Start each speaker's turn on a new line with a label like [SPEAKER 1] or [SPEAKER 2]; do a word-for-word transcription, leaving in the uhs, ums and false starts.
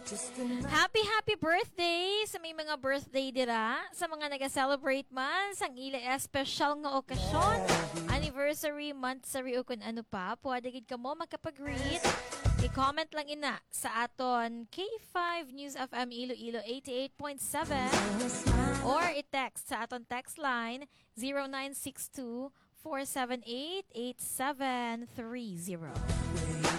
[SPEAKER 1] Happy, happy birthday sa may mga birthday dira. Sa mga nag-celebrate man, sang ila special nga okasyon. Anniversary, monthsary o kung ano pa. Pwede gid ka mo makapag-greet. I-comment lang ina sa aton K five News F M Iloilo eighty-eight point seven or i-text sa aton text line zero nine six two, four seven eight, eight seven three zero.